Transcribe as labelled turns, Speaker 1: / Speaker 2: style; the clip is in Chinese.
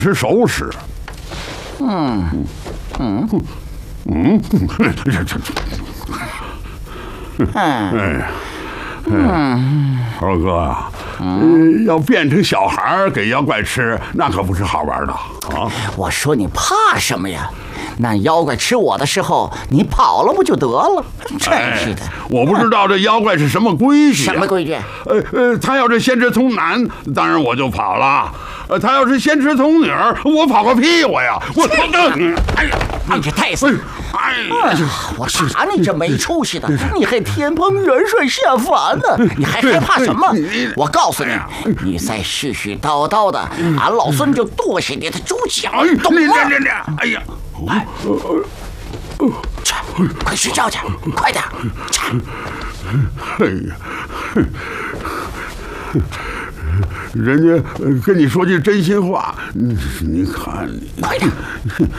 Speaker 1: 是熟食。二哥啊，要变成小孩给妖怪吃，那可不是好玩的啊！
Speaker 2: 我说你怕什么呀？那妖怪吃我的时候，你跑了不就得了？真是的，
Speaker 1: 我不知道这妖怪是什么规矩。
Speaker 2: 什么规矩？
Speaker 1: 他要是先吃童男，当然我就跑了。他要是先吃童女，我跑个屁我呀！哎呀，
Speaker 2: 你这太死！哎呀，我打你这没出息的，你还天蓬元帅下凡呢，你还害怕什么？我告诉你，你再絮絮叨叨的，俺老孙就剁下你的猪脚，懂吗？
Speaker 1: 哎呀！
Speaker 2: 去，快睡觉去，快点！
Speaker 1: 哎呀，人家跟你说句真心话，你看，
Speaker 2: 快点！